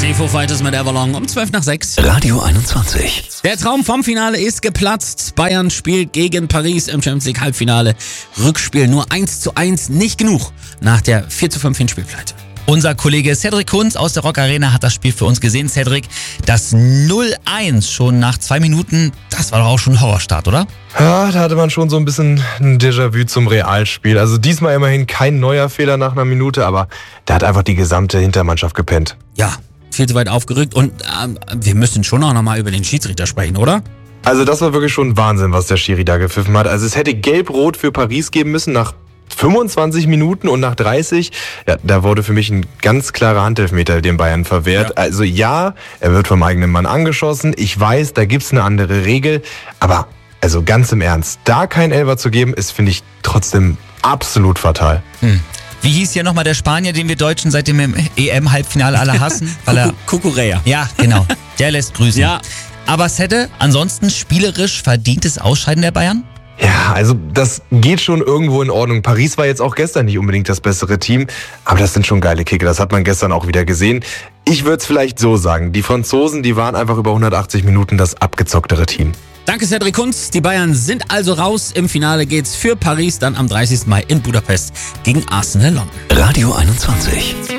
Die Foo Fighters mit Everlong um 6:12. Radio 21. Der Traum vom Finale ist geplatzt. Bayern spielt gegen Paris im Champions League Halbfinale. Rückspiel nur 1:1, nicht genug nach der 4:5 Hinspielpleite. Unser Kollege Cedric Kunz aus der Rock Arena hat das Spiel für uns gesehen. Cedric, das 0:1 schon nach 2 Minuten, das war doch auch schon ein Horrorstart, oder? Ja, da hatte man schon so ein bisschen ein Déjà-vu zum Realspiel. Also diesmal immerhin kein neuer Fehler nach einer Minute, aber da hat einfach die gesamte Hintermannschaft gepennt. Ja, viel zu weit aufgerückt und wir müssen schon auch nochmal über den Schiedsrichter sprechen, oder? Also das war wirklich schon Wahnsinn, was der Schiri da gepfiffen hat. Also es hätte Gelb-Rot für Paris geben müssen nach 25 Minuten und nach 30, ja, da wurde für mich ein ganz klarer Handelfmeter den Bayern verwehrt. Ja. Also ja, er wird vom eigenen Mann angeschossen. Ich weiß, da gibt's eine andere Regel. Aber also ganz im Ernst, da kein Elfer zu geben, ist, finde ich, trotzdem absolut fatal. Wie hieß hier nochmal der Spanier, den wir Deutschen seit dem EM-Halbfinale alle hassen? Cucurella. Ja, genau. Der lässt grüßen. Ja. Aber Sette, ansonsten spielerisch verdientes Ausscheiden der Bayern? Ja, also das geht schon irgendwo in Ordnung. Paris war jetzt auch gestern nicht unbedingt das bessere Team, aber das sind schon geile Kicker, das hat man gestern auch wieder gesehen. Ich würde es vielleicht so sagen, die Franzosen, die waren einfach über 180 Minuten das abgezocktere Team. Danke, Cedric Kunz. Die Bayern sind also raus. Im Finale geht's für Paris dann am 30. Mai in Budapest gegen Arsenal London. Radio 21.